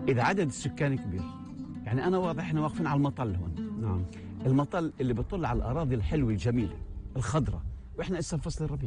اذا عدد السكان كبير، يعني انا واضح احنا واقفين على المطل هون. نعم. المطل اللي بيطل على الاراضي الحلوه الجميله الخضراء، واحنا لسه في فصل الربيع.